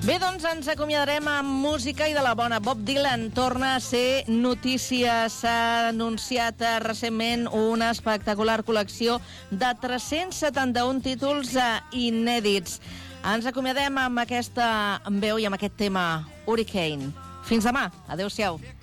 Bé, doncs ens acomiadarem amb música i de la bona. Bob Dylan torna a ser notícia. S'ha anunciat recentment una espectacular col·lecció de 371 títols inèdits. Ens acomiadem amb aquesta veu i amb aquest tema, Hurricane. Fins demà. Adéu-siau.